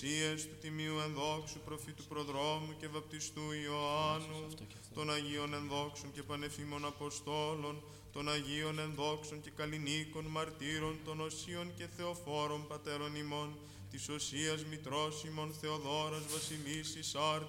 του Τιμίου ενδόξου προφήτου προδρόμου και βαπτιστού Ιωάννου, των Αγίων ενδόξων και πανεφήμων Αποστόλων, των Αγίων ενδόξων και καλλινίκων μαρτύρων, των Οσίων και Θεοφόρων πατέρων ημών, της Οσίας Μητρός ημών Θεοδόρας Βασιλής Ισάρτης,